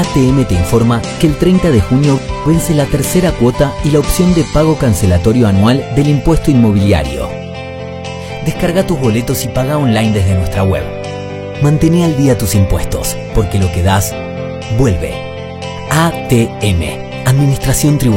ATM te informa que el 30 de junio vence la tercera cuota y la opción de pago cancelatorio anual del impuesto inmobiliario. Descarga tus boletos y paga online desde nuestra web. Mantén al día tus impuestos, porque lo que das, vuelve. ATM, Administración Tributaria.